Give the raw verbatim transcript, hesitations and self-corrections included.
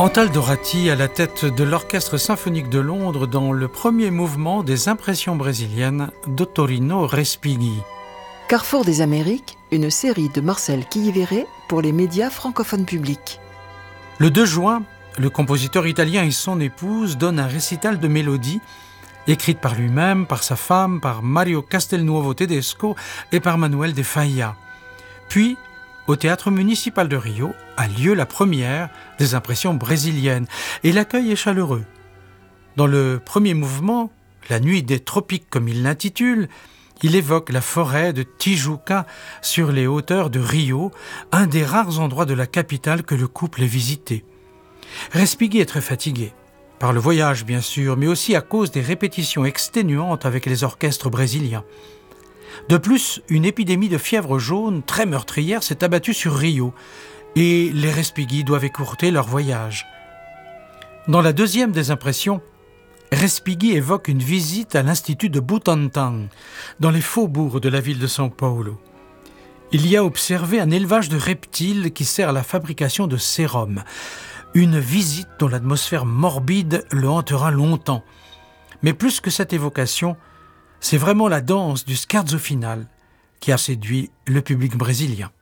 Antal Dorati à la tête de l'Orchestre symphonique de Londres dans le premier mouvement des impressions brésiliennes d'Ottorino Respighi. Carrefour des Amériques, une série de Marcel Quillivéré pour les médias francophones publics. Le deux juin, le compositeur italien et son épouse donnent un récital de mélodies écrites par lui-même, par sa femme, par Mario Castelnuovo Tedesco et par Manuel de Falla. Puis, au Théâtre municipal de Rio a lieu la première des impressions brésiliennes et l'accueil est chaleureux. Dans le premier mouvement, La nuit des tropiques comme il l'intitule, il évoque la forêt de Tijuca sur les hauteurs de Rio, un des rares endroits de la capitale que le couple ait visité. Respighi est très fatigué, par le voyage bien sûr, mais aussi à cause des répétitions exténuantes avec les orchestres brésiliens. De plus, une épidémie de fièvre jaune très meurtrière s'est abattue sur Rio et les Respighi doivent écourter leur voyage. Dans la deuxième des impressions, Respighi évoque une visite à l'Institut de Butantang, dans les faubourgs de la ville de São Paulo. Il y a observé un élevage de reptiles qui sert à la fabrication de sérum. Une visite dont l'atmosphère morbide le hantera longtemps. Mais plus que cette évocation, c'est vraiment la danse du scherzo final qui a séduit le public brésilien.